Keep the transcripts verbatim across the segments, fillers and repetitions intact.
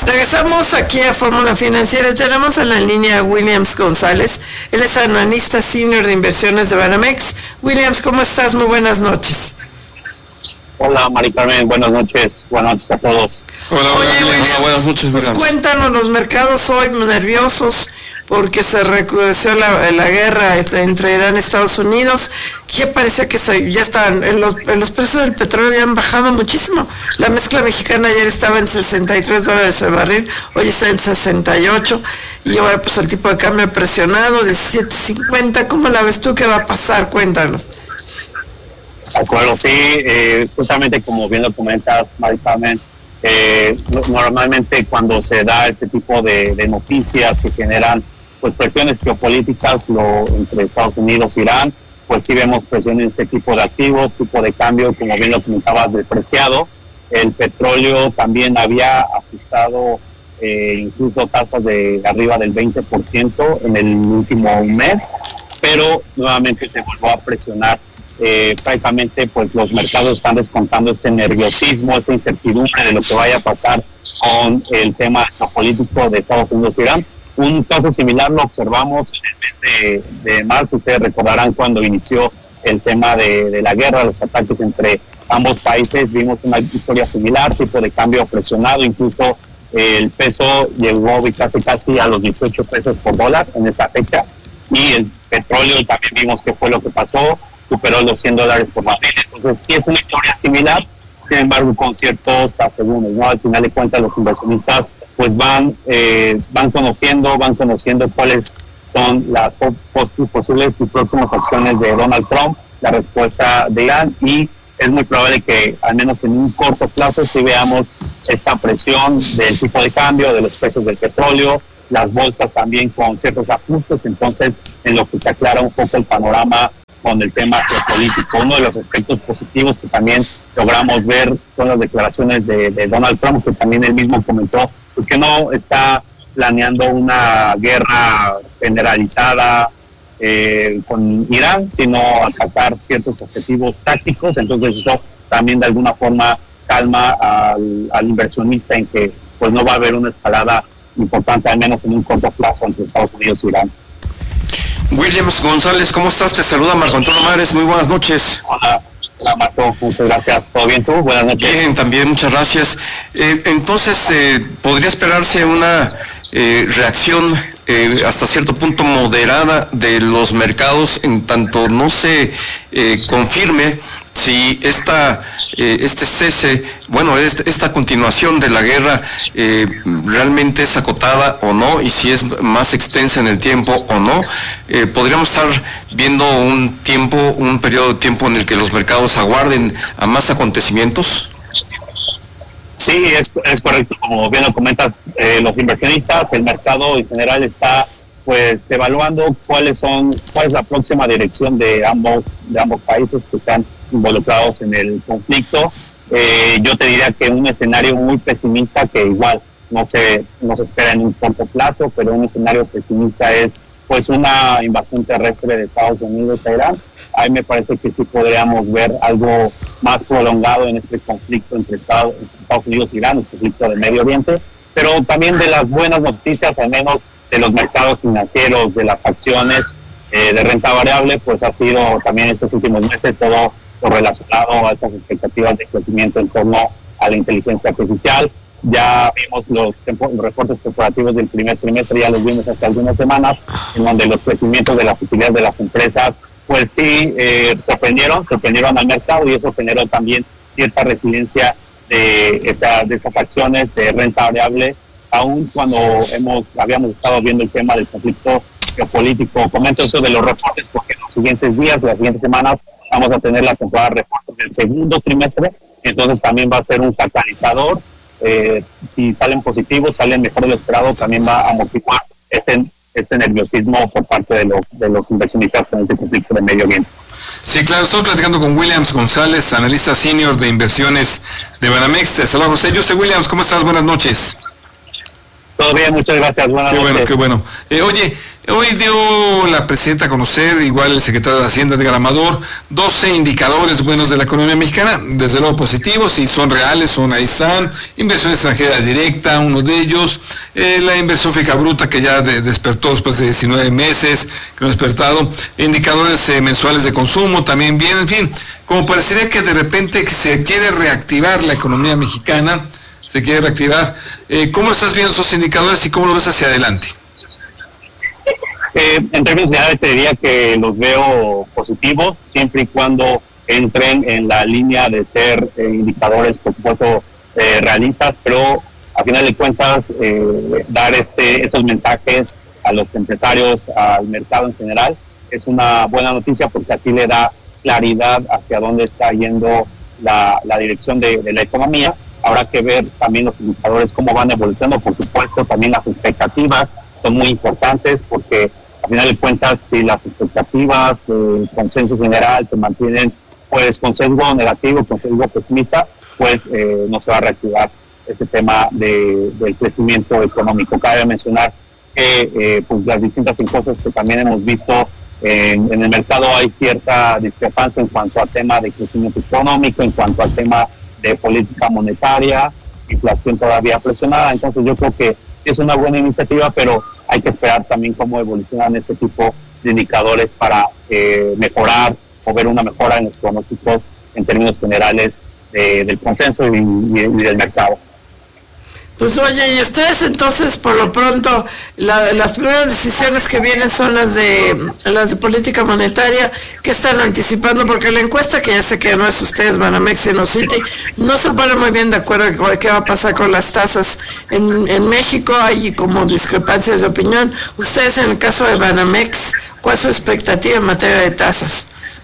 Regresamos aquí a Fórmula Financiera. Tenemos en la línea a Williams González. Él es analista senior de inversiones de Banamex. Williams, ¿cómo estás? Muy buenas noches. Hola, Mari Carmen. Buenas noches. Buenas noches a todos. Hola, hola, Oye, Williams. Williams, Buenas noches. Pues cuéntanos, los mercados hoy nerviosos porque se recrudeció la, la guerra entre Irán y Estados Unidos. Que parecía que se, ya estaban, en los, en los precios del petróleo ya han bajado muchísimo. La mezcla mexicana ayer estaba en sesenta y tres dólares el barril, hoy está en sesenta y ocho, y ahora pues el tipo de cambio presionado, diecisiete cincuenta. ¿Cómo la ves tú? ¿Qué va a pasar? Cuéntanos. De acuerdo, sí, eh, justamente como bien lo comentas, Mari Carmen, eh, normalmente cuando se da este tipo de, de noticias que generan pues presiones geopolíticas lo, entre Estados Unidos e Irán, pues sí vemos presión en este tipo de activos, tipo de cambio, como bien lo comentabas, depreciado. El petróleo también había ajustado eh, incluso tasas de arriba del veinte por ciento en el último mes, pero nuevamente se volvió a presionar. Eh, prácticamente pues los mercados están descontando este nerviosismo, esta incertidumbre de lo que vaya a pasar con el tema geopolítico de Estados Unidos e Irán. Un caso similar lo observamos en el mes de, de marzo. Ustedes recordarán cuando inició el tema de, de la guerra, los ataques entre ambos países, vimos una historia similar, tipo de cambio presionado, incluso eh, el peso llegó casi casi a los dieciocho pesos por dólar en esa fecha, y el petróleo también vimos que fue lo que pasó, superó los cien dólares por barril. Entonces sí es una historia similar, sin embargo con ciertos asegúnes, ¿no? Al final de cuentas los inversionistas pues van eh, van conociendo, van conociendo cuáles son las posibles y próximas acciones de Donald Trump, la respuesta de Irán, y es muy probable que al menos en un corto plazo sí veamos esta presión del tipo de cambio, de los precios del petróleo, las bolsas también con ciertos ajustes. Entonces en lo que se aclara un poco el panorama con el tema geopolítico. Uno de los aspectos positivos que también logramos ver son las declaraciones de, de Donald Trump, que también él mismo comentó pues que no está planeando una guerra generalizada eh, con Irán, sino atacar ciertos objetivos tácticos. Entonces eso también de alguna forma calma al, al inversionista en que pues no va a haber una escalada importante, al menos en un corto plazo, entre Estados Unidos e Irán. Williams González, ¿cómo estás? Te saluda Marco Antonio Mares, muy buenas noches. Hola, hola Marco, muchas gracias. ¿Todo bien tú? Buenas noches. Bien, también, muchas gracias. Eh, entonces, eh, ¿podría esperarse una eh, reacción eh, hasta cierto punto moderada de los mercados en tanto no se eh, confirme si esta, eh, este cese, bueno, este, esta continuación de la guerra eh, realmente es acotada o no, y si es más extensa en el tiempo o no? Eh, podríamos estar viendo un tiempo, un periodo de tiempo en el que los mercados aguarden a más acontecimientos. Sí, es, es correcto, como bien lo comentas, eh, los inversionistas, el mercado en general está pues evaluando cuáles son, cuál es la próxima dirección de ambos, de ambos países que están involucrados en el conflicto. Eh, yo te diría que un escenario muy pesimista, que igual no se, no se espera en un corto plazo, pero un escenario pesimista es pues una invasión terrestre de Estados Unidos a Irán. Ahí me parece que sí podríamos ver algo más prolongado en este conflicto entre Estados, entre Estados Unidos e Irán, el conflicto del Medio Oriente, pero también de las buenas noticias, al menos de los mercados financieros, de las acciones eh, de renta variable, pues ha sido también estos últimos meses todo lo relacionado a estas expectativas de crecimiento en torno a la inteligencia artificial. Ya vimos los, los reportes corporativos del primer trimestre, ya los vimos hace algunas semanas, en donde los crecimientos de las utilidades de las empresas pues sí eh, sorprendieron, sorprendieron al mercado, y eso generó también cierta resiliencia de, esta, de esas acciones de renta variable, aún cuando hemos habíamos estado viendo el tema del conflicto geopolítico. Comento eso de los reportes porque en los siguientes días, las siguientes semanas, vamos a tener la temporada de reportes del segundo trimestre, entonces también va a ser un catalizador. Eh, si salen positivos, salen mejor de lo esperado, también va a amortiguar este, este nerviosismo por parte de los, de los inversionistas con este conflicto de Medio Oriente. Sí, claro, estamos platicando con Williams González, analista senior de inversiones de Banamex. Saludos, José. Yo sé, Williams, ¿cómo estás? Buenas noches. Todo bien, muchas gracias. Buenas qué noches. Bueno, qué bueno. Eh, oye, Hoy dio la presidenta a conocer, igual el secretario de Hacienda, Edgar Amador, doce indicadores buenos de la economía mexicana, desde luego positivos, y son reales, son ahí están. Inversión extranjera directa, uno de ellos, eh, la inversión fija bruta que ya de, despertó después de diecinueve meses, que no ha despertado, indicadores eh, mensuales de consumo también bien, en fin, como parecería que de repente se quiere reactivar la economía mexicana, se quiere reactivar. Eh, ¿Cómo estás viendo esos indicadores y cómo lo ves hacia adelante? Eh, en términos generales te diría que los veo positivos, siempre y cuando entren en la línea de ser eh, indicadores, por supuesto, eh, realistas, pero a final de cuentas eh, dar este estos mensajes a los empresarios, al mercado en general, es una buena noticia porque así le da claridad hacia dónde está yendo la, la dirección de, de la economía. Habrá que ver también los indicadores, cómo van evolucionando, por supuesto, también las expectativas son muy importantes porque a final de cuentas si las expectativas, el consenso general se mantienen pues con sesgo negativo, con sesgo pesimista, pues eh, no se va a reactivar este tema de, del crecimiento económico. Cabe mencionar que eh, pues las distintas encuestas que también hemos visto en, en el mercado hay cierta discrepancia en cuanto al tema de crecimiento económico, en cuanto al tema de política monetaria, inflación todavía presionada. Entonces yo creo que es una buena iniciativa, pero hay que esperar también cómo evolucionan este tipo de indicadores para eh, mejorar o ver una mejora en los pronósticos en términos generales de, del consenso y, y, y del mercado. Pues oye, y ustedes entonces por lo pronto la, las primeras decisiones que vienen son las de las de política monetaria, que están anticipando, porque la encuesta, que ya sé que no es ustedes, Banamex y Citi, no se pone muy bien de acuerdo con qué va a pasar con las tasas en, en México. Hay como discrepancias de opinión. Ustedes, en el caso de Banamex, ¿cuál es su expectativa en materia de tasas?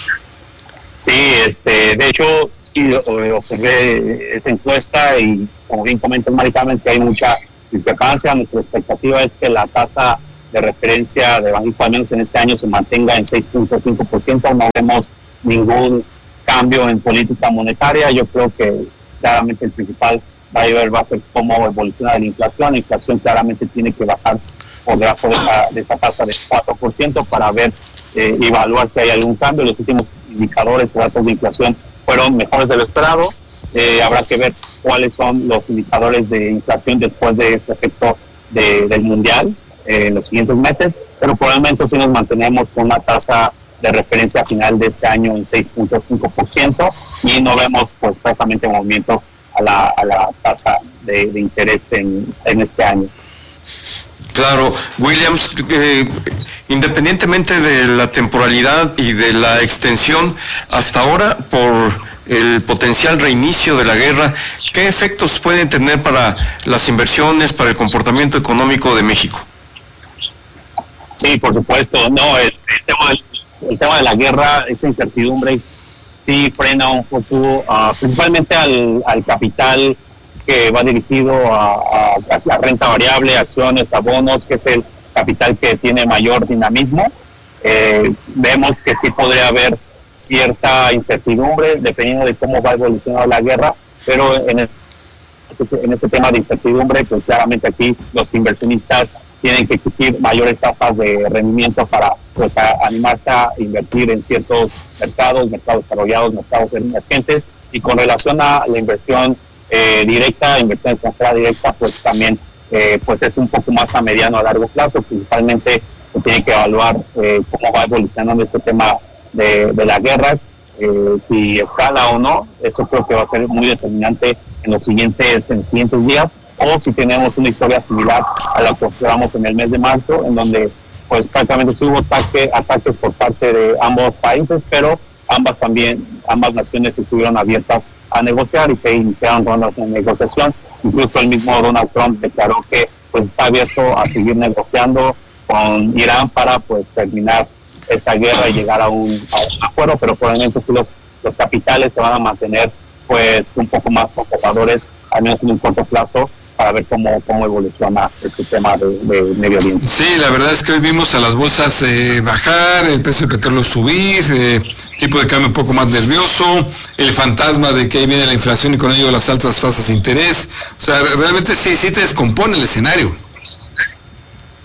Sí, este, de hecho, sí, observé esa encuesta y, como bien comentas, Mari Carmen, si hay mucha discrepancia. Nuestra expectativa es que la tasa de referencia de Banxico, al menos en este año, se mantenga en seis punto cinco por ciento. No vemos ningún cambio en política monetaria. Yo creo que claramente el principal driver va a ser cómo evoluciona la inflación. La inflación claramente tiene que bajar por debajo de esa, de esa tasa de cuatro por ciento para ver, eh, evaluar si hay algún cambio. Los últimos indicadores o datos de inflación fueron mejores de lo esperado. Eh, habrá que ver cuáles son los indicadores de inflación después de este efecto de, del mundial eh, en los siguientes meses, pero probablemente si nos mantenemos con una tasa de referencia final de este año en seis punto cinco por ciento y no vemos pues prácticamente movimiento a la, a la tasa de, de interés en, en este año. Claro, Williams, eh, independientemente de la temporalidad y de la extensión, hasta ahora, por el potencial reinicio de la guerra, ¿qué efectos pueden tener para las inversiones, para el comportamiento económico de México? Sí, por supuesto. No, el, el, tema, del, el tema de la guerra, esta incertidumbre, sí frena un poco, uh, principalmente al, al capital que va dirigido a, a, a la renta variable, acciones, abonos, que es el capital que tiene mayor dinamismo. Eh, vemos que sí podría haber cierta incertidumbre dependiendo de cómo va evolucionando la guerra, pero en, el, en este tema de incertidumbre, pues claramente aquí los inversionistas tienen que exigir mayores tasas de rendimiento para pues a, animarse a invertir en ciertos mercados, mercados desarrollados, mercados emergentes. Y con relación a la inversión eh, directa, inversión extranjera directa, pues también eh, pues es un poco más a mediano a largo plazo. Principalmente se tiene que evaluar eh, cómo va evolucionando este tema de, de la guerra, eh, si escala o no. Eso creo que va a ser muy determinante en los siguientes, en los siguientes días, o si tenemos una historia similar a la que observamos en el mes de marzo, en donde pues prácticamente sí hubo ataque, ataques por parte de ambos países, pero ambas también, ambas naciones estuvieron abiertas a negociar y se iniciaron rondas de negociación. Incluso el mismo Donald Trump declaró que pues está abierto a seguir negociando con Irán para pues terminar esta guerra y llegar a un, a un acuerdo, pero probablemente sí los, los capitales se van a mantener pues un poco más conservadores, al menos en un corto plazo, para ver cómo, cómo evoluciona este tema de, de Medio Oriente. Sí, la verdad es que hoy vimos a las bolsas eh, bajar, el precio del petróleo subir, eh, tipo de cambio un poco más nervioso, el fantasma de que ahí viene la inflación y con ello las altas tasas de interés. O sea, realmente sí, sí te descompone el escenario.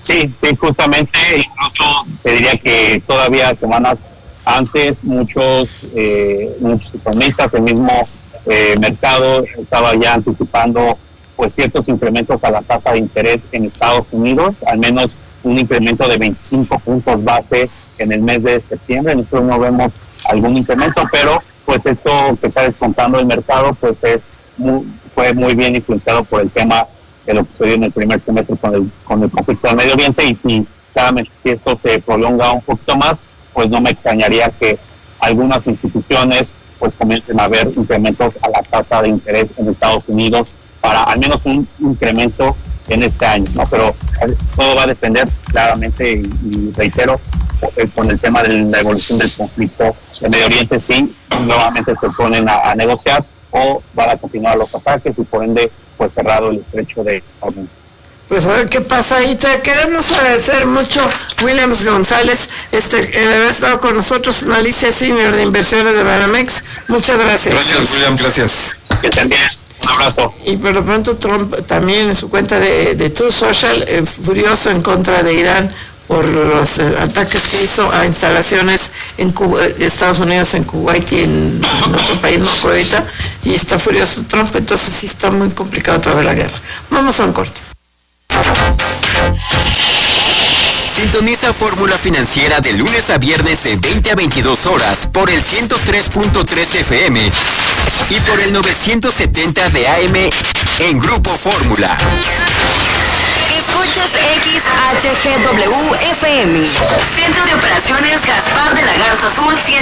Sí, sí, justamente, incluso te diría que todavía semanas antes muchos, eh, muchos economistas, el mismo eh, mercado estaba ya anticipando pues ciertos incrementos a la tasa de interés en Estados Unidos, al menos un incremento de veinticinco puntos base en el mes de septiembre. Nosotros no vemos algún incremento, pero pues esto que está descontando el mercado pues es muy, fue muy bien influenciado por el tema de lo que sucedió en el primer semestre con el, con el conflicto del Medio Oriente, y si, claramente, si esto se prolonga un poquito más, pues no me extrañaría que algunas instituciones pues comiencen a ver incrementos a la tasa de interés en Estados Unidos para al menos un incremento en este año, ¿no? Pero todo va a depender claramente, y, y reitero, con el tema de la evolución del conflicto del Medio Oriente, si nuevamente se ponen a, a negociar o van a continuar los ataques y por ende pues cerrado el estrecho de Hormuz. Pues a ver qué pasa ahí. Te queremos agradecer mucho, Williams González, este, el haber estado con nosotros, Alicia Senior de Inversiones de Banamex. Muchas gracias. Gracias, William, gracias. Que estén bien. Un abrazo. Y por lo pronto Trump también en su cuenta de, de Truth Social, eh, furioso en contra de Irán por los eh, ataques que hizo a instalaciones en Cuba, Estados Unidos, en Kuwait y en, en otro país no ahorita, y está furioso Trump, entonces sí está muy complicado otra vez la guerra. Vamos a un corte. Sintoniza Fórmula Financiera de lunes a viernes de veinte a veintidós horas por el ciento tres punto tres F M y por el novecientos setenta de A M en Grupo Fórmula. Escuchas X H G W F M. Centro de Operaciones Gaspar de la Garza Azul